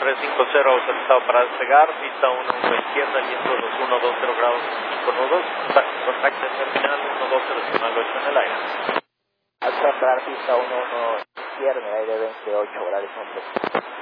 350 autorizado para despegar, pista 1 izquierda, viento 2120 grados 5 nudos, contacto terminal 120.8 en el aire. Alfa Frar, pista 11 izquierda, aire 28 grados 11.